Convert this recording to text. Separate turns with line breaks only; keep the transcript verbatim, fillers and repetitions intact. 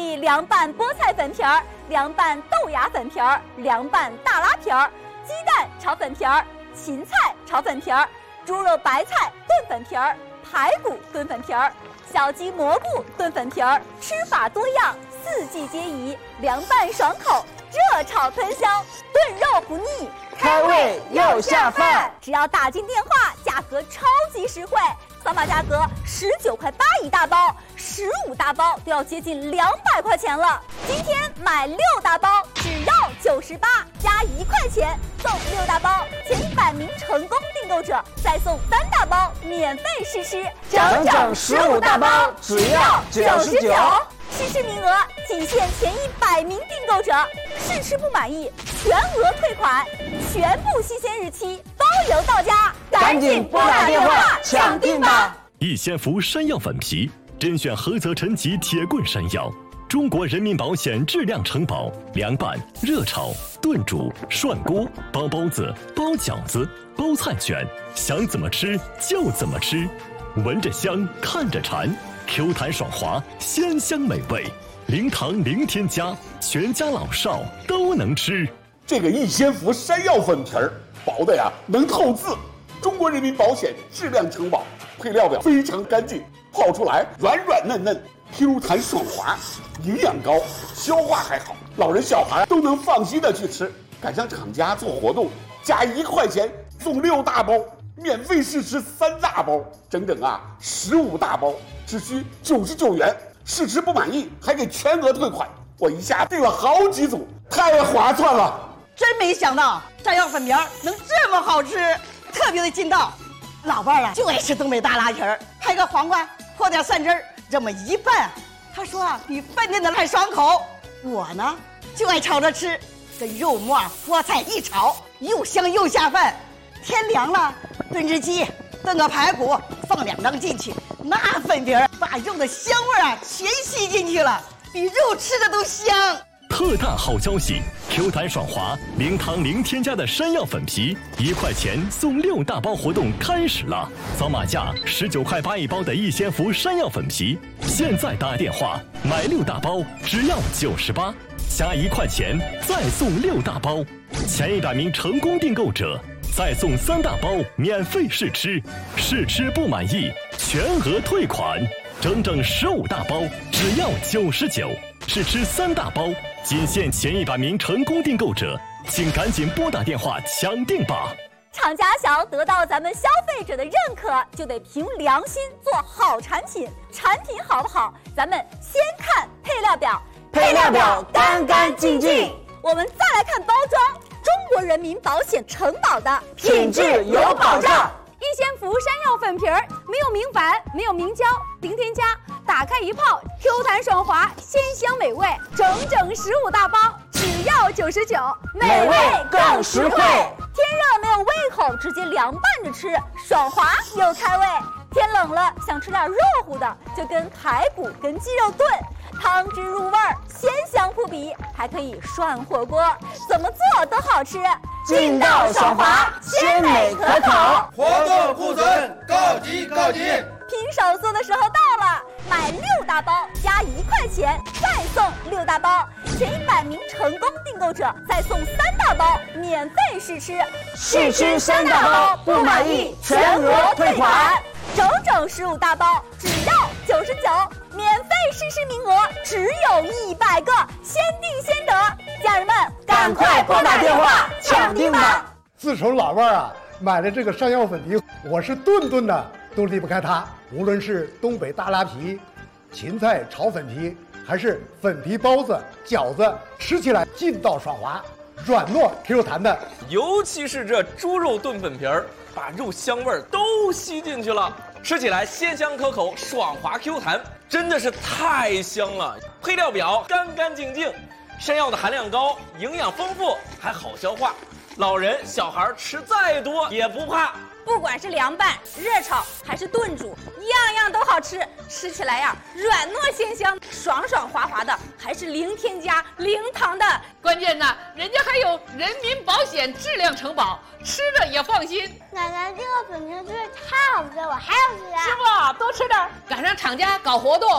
以凉拌菠菜粉皮儿、凉拌豆芽粉皮儿、凉拌大拉皮儿、鸡蛋炒粉皮儿、芹菜炒粉皮儿、猪肉白菜炖粉皮儿、排骨炖粉皮儿、小鸡蘑菇炖粉皮儿，吃法多样，四季皆宜，凉拌爽口，热炒喷香，炖肉不腻，
开胃又下饭。
只要打进电话，价格超级实惠，扫码价格十九块八一大包，十五大包都要接近两百块钱了。今天买六大包只要九十八，加一块钱送六大包，前一百名成功订购者再送三大包免费试吃，
整整十五大包只要九十九。
试吃名额仅限前一百名订购者，试吃不满意全额退款，全部新鲜日期包邮到家，
赶紧拨打电话抢订吧！
逸仙福山药粉皮，甄选菏泽陈吉铁棍山药，中国人民保险质量承保，凉拌、热炒、炖煮、涮锅、包包子、包饺子、包菜卷，想怎么吃就怎么吃，闻着香，看着馋。Q 弹爽滑，鲜香美味，零糖零添加，全家老少都能吃。
这个逸仙福山药粉皮儿薄的呀能透字，中国人民保险质量承保，配料表非常干净，泡出来软软嫩嫩 ，Q 弹爽滑，营养高，消化还好，老人小孩都能放心的去吃。赶上厂家做活动，加一块钱送六大包。免费试吃三大包，整整啊十五大包，只需九十九元。试吃不满意还给全额退款，我一下订了好几组，太划算了！
真没想到山药粉皮儿能这么好吃，特别的劲道。老伴儿啊就爱吃东北大拉皮儿，拍个黄瓜泼点蒜汁儿，这么一拌，他说啊比饭店的还爽口。我呢就爱炒着吃，跟肉末菠菜一炒，又香又下饭。天凉了，炖只鸡，炖个排骨，放两张进去，那粉皮儿把肉的香味啊全吸进去了，比肉吃的都香。
特大好消息 ！Q 弹爽滑，零糖零添加的山药粉皮，一块钱送六大包活动开始了！扫码价十九块八一包的逸仙福山药粉皮，现在打电话买六大包只要九十八，加一块钱再送六大包，前一百名成功订购者。再送三大包免费试吃，试吃不满意全额退款，整整十五大包只要九十九，试吃三大包仅限前一百名成功订购者，请赶紧拨打电话抢订吧！
厂家想要得到咱们消费者的认可，就得凭良心做好产品。产品好不好，咱们先看配料表，
配料表干干净净。
我们再来看包装。中国人民保险承保的
品质有保障。
逸仙福山药粉皮儿没有明矾，没有明胶，零添加，打开一泡 Q 弹爽滑，鲜香美味，整整十五大包，只要九十九，
美味更实惠。
天热没有胃口，直接凉拌着吃，爽滑又开胃。天冷了想吃点热乎的，就跟排骨跟鸡肉炖。汤汁入味儿，鲜香扑鼻，还可以涮火锅，怎么做都好吃。
劲道爽滑，鲜美可口。
活动库存告急告急！
拼手速的时候到了，买六大包加一块钱，再送六大包，前一百名成功订购者再送三大包免费试吃，
试吃三大包不满意全额退款，
整整十五大包只要九十九。免费试吃名额只有一百个，先订先得，家人们
赶快拨打电话抢订吧！
自从老伴儿啊买了这个山药粉皮，我是顿顿的都离不开它。无论是东北大拉皮、芹菜炒粉皮，还是粉皮包子、饺子，吃起来劲道爽滑，软糯 Q 弹的。
尤其是这猪肉炖粉皮儿，把肉香味儿都吸进去了。吃起来鲜香可口，爽滑 Q 弹，真的是太香了。配料表干干净净，山药的含量高，营养丰富，还好消化，老人小孩吃再多也不怕。
不管是凉拌、热炒还是炖煮，样样都好吃，吃起来呀软糯鲜香，爽爽滑滑的，还是零添加、零糖的。
关键呢，人家还有人民保险质量承保，吃着也放心。
奶奶，这个粉皮真是太好吃了，我还要吃啊！
是不？多吃点，赶上厂家搞活动。